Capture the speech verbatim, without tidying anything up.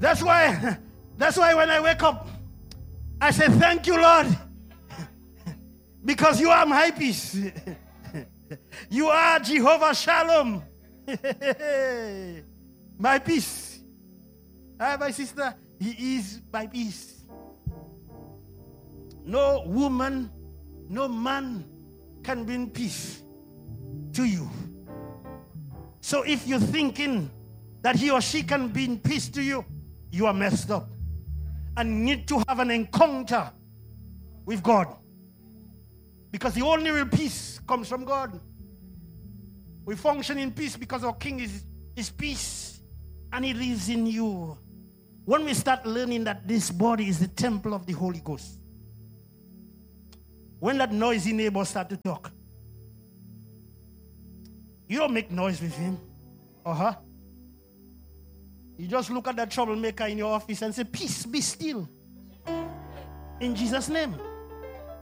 That's why, that's why when I wake up, I say, thank you, Lord, because you are my peace. You are Jehovah Shalom. My peace. Ah, my sister, he is my peace. No woman, no man can bring peace to you. So if you're thinking that he or she can bring peace to you, you are messed up and need to have an encounter with God. Because the only real peace comes from God. We function in peace because our King is, is peace and he lives in you. When we start learning that this body is the temple of the Holy Ghost, when that noisy neighbor start to talk, you don't make noise with him or her. You just look at that troublemaker in your office and say, peace, be still. In Jesus' name.